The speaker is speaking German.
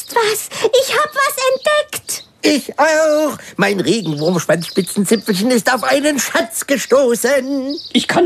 ist was. Ich hab was entdeckt. Ich auch. Mein Regenwurm-Schwanzspitzenzipfelchen ist auf einen Schatz gestoßen. Ich kann